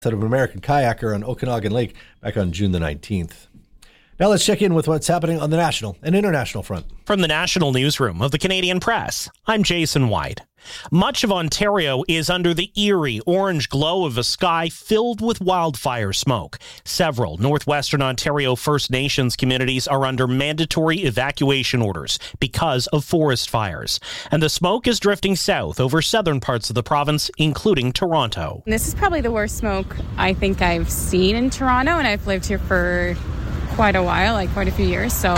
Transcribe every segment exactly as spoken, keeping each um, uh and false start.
Of an American kayaker on Okanagan Lake back on June the nineteenth. Now let's check in with what's happening on the national and international front. From the National Newsroom of the Canadian Press, I'm Jason White. Much of Ontario is under the eerie orange glow of a sky filled with wildfire smoke. Several northwestern Ontario First Nations communities are under mandatory evacuation orders because of forest fires. And the smoke is drifting south over southern parts of the province, including Toronto. This is probably the worst smoke I think I've seen in Toronto, and I've lived here for quite a while, like quite a few years. So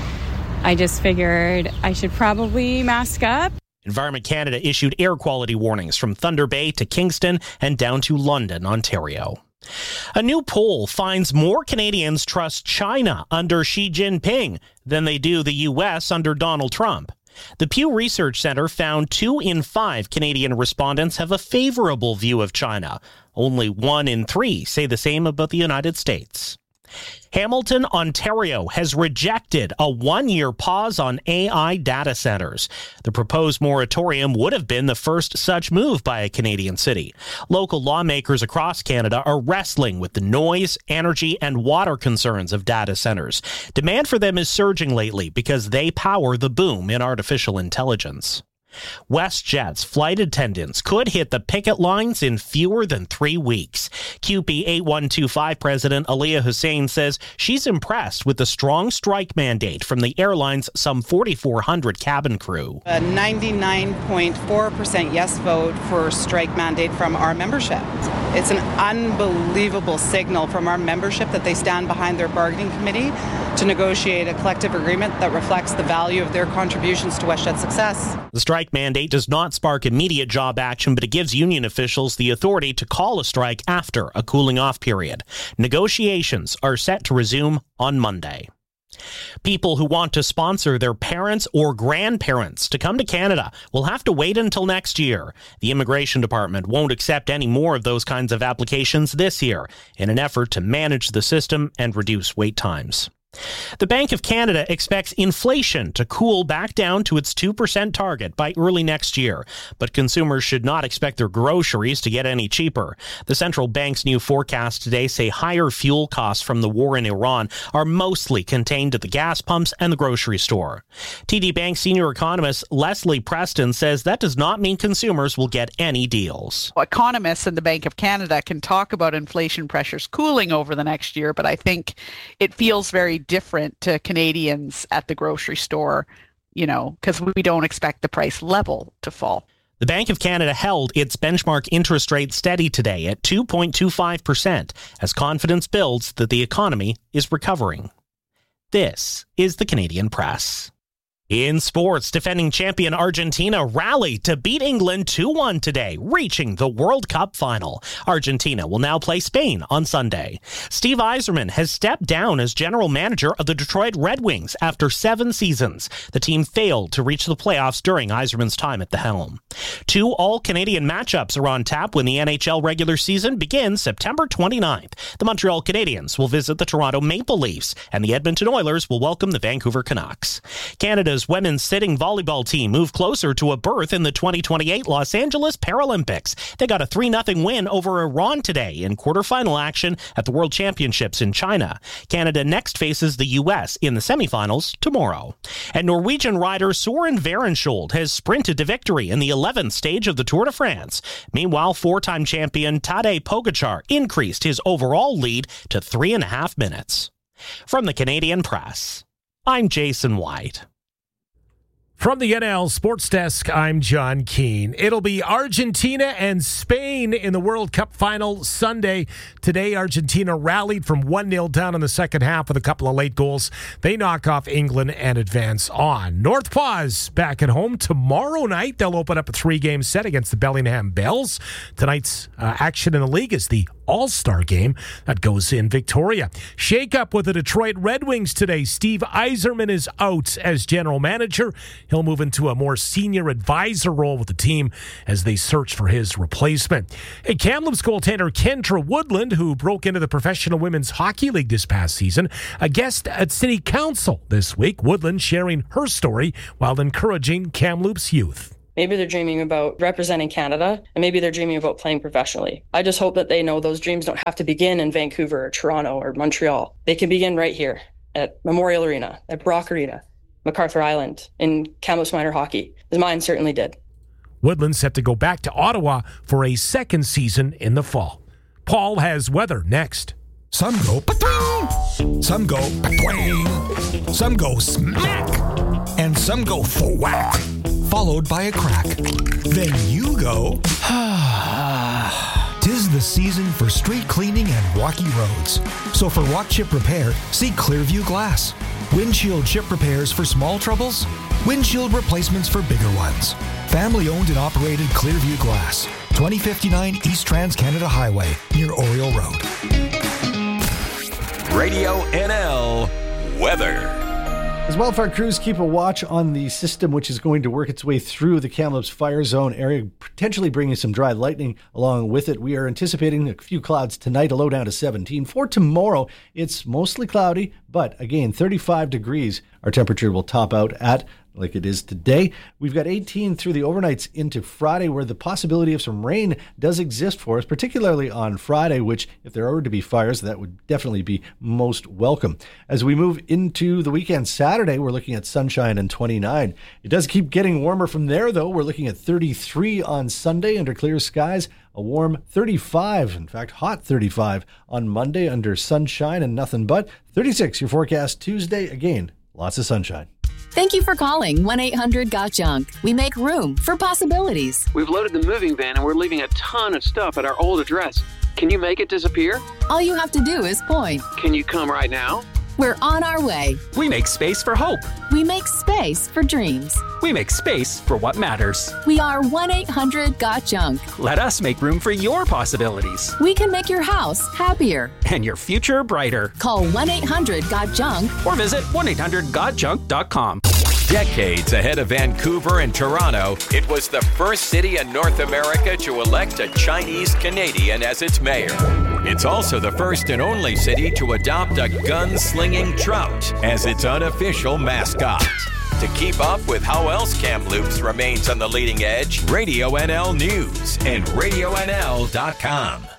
I just figured I should probably mask up. Environment Canada issued air quality warnings from Thunder Bay to Kingston and down to London, Ontario. A new poll finds more Canadians trust China under Xi Jinping than they do the U S under Donald Trump. The Pew Research Center found two in five Canadian respondents have a favorable view of China. Only one in three say the same about the United States. Hamilton, Ontario has rejected a one-year pause on A I data centers. The proposed moratorium would have been the first such move by a Canadian city. Local lawmakers across Canada are wrestling with the noise, energy, and water concerns of data centers. Demand for them is surging lately because they power the boom in artificial intelligence. WestJet's flight attendants could hit the picket lines in fewer than three weeks. Q P eight one two five President Aliyah Hussein says she's impressed with the strong strike mandate from the airline's some forty-four hundred cabin crew. A ninety-nine point four percent yes vote for strike mandate from our membership. It's an unbelievable signal from our membership that they stand behind their bargaining committee to negotiate a collective agreement that reflects the value of their contributions to WestJet's success. The strike mandate does not spark immediate job action, but it gives union officials the authority to call a strike after a cooling off period. Negotiations are set to resume on Monday. People who want to sponsor their parents or grandparents to come to Canada will have to wait until next year. The Immigration Department won't accept any more of those kinds of applications this year in an effort to manage the system and reduce wait times. The Bank of Canada expects inflation to cool back down to its two percent target by early next year, but consumers should not expect their groceries to get any cheaper. The central bank's new forecast today say higher fuel costs from the war in Iran are mostly contained at the gas pumps and the grocery store. T D Bank senior economist Leslie Preston says that does not mean consumers will get any deals. Economists in the Bank of Canada can talk about inflation pressures cooling over the next year, but I think it feels very different to Canadians at the grocery store, you know, because we don't expect the price level to fall. The Bank of Canada held its benchmark interest rate steady today at two point two five percent as confidence builds that the economy is recovering. This is the Canadian Press. In sports, defending champion Argentina rallied to beat England two one today, reaching the World Cup final. Argentina will now play Spain on Sunday. Steve Yzerman has stepped down as general manager of the Detroit Red Wings after seven seasons. The team failed to reach the playoffs during Yzerman's time at the helm. Two all-Canadian matchups are on tap when the N H L regular season begins September twenty-ninth. The Montreal Canadiens will visit the Toronto Maple Leafs, and the Edmonton Oilers will welcome the Vancouver Canucks. Canada's women's sitting volleyball team moved closer to a berth in the twenty twenty-eight Los Angeles Paralympics. They got a three nothing win over Iran today in quarterfinal action at the World Championships in China. Canada next faces the U S in the semifinals tomorrow. And Norwegian rider Soren Verenskjold has sprinted to victory in the eleventh stage of the Tour de France. Meanwhile, four-time champion Tadej Pogacar increased his overall lead to three and a half minutes. From the Canadian Press, I'm Jason White. From the N L Sports Desk, I'm John Keane. It'll be Argentina and Spain in the World Cup final Sunday. Today, Argentina rallied from one nil down in the second half with a couple of late goals. They knock off England and advance on. North Paws back at home tomorrow night. They'll open up a three-game set against the Bellingham Bells. Tonight's uh, action in the league is the All-Star game that goes in Victoria. Shake up with the Detroit Red Wings today. Steve Yzerman is out as general manager. He'll move into a more senior advisor role with the team as they search for his replacement. Hey, Kamloops goaltender Kendra Woodland, who broke into the Professional Women's Hockey League this past season, a guest at City Council this week. Woodland sharing her story while encouraging Kamloops youth. Maybe they're dreaming about representing Canada, and maybe they're dreaming about playing professionally. I just hope that they know those dreams don't have to begin in Vancouver or Toronto or Montreal. They can begin right here at Memorial Arena, at Brock Arena, MacArthur Island, in Kamloops Minor Hockey, as mine certainly did. Woodland set to go back to Ottawa for a second season in the fall. Paul has weather next. Some go pa-twing, some go pa-twing, some go smack, and some go thwack, followed by a crack. Then you go, tis the season for street cleaning and rocky roads. So for walk chip repair, see Clearview Glass. Windshield chip repairs for small troubles, windshield replacements for bigger ones. Family owned and operated Clearview Glass, twenty fifty-nine East Trans-Canada Highway, near Oriole Road. Radio N L weather. As wildfire crews keep a watch on the system, which is going to work its way through the Kamloops fire zone area, potentially bringing some dry lightning along with it. We are anticipating a few clouds tonight, a low down to seventeen. For tomorrow, it's mostly cloudy, but again, thirty-five degrees. Our temperature will top out at, like it is today. We've got eighteen through the overnights into Friday, where the possibility of some rain does exist for us, particularly on Friday, which, if there were to be fires, that would definitely be most welcome. As we move into the weekend, Saturday, we're looking at sunshine and twenty-nine. It does keep getting warmer from there, though. We're looking at thirty-three on Sunday under clear skies, a warm thirty-five, in fact, hot thirty-five on Monday under sunshine and nothing but. thirty-six, your forecast Tuesday, again, lots of sunshine. Thank you for calling one eight hundred got junk. We make room for possibilities. We've loaded the moving van and we're leaving a ton of stuff at our old address. Can you make it disappear? All you have to do is point. Can you come right now? We're on our way. We make space for hope. We make space for dreams. We make space for what matters. We are one eight hundred got junk. Let us make room for your possibilities. We can make your house happier. And your future brighter. Call one eight hundred got junk. Or visit one eight hundred got junk dot com. Decades ahead of Vancouver and Toronto, it was the first city in North America to elect a Chinese Canadian as its mayor. It's also the first and only city to adopt a gun-slinging trout as its unofficial mascot. To keep up with how else Kamloops remains on the leading edge, Radio N L News and radio N L dot com.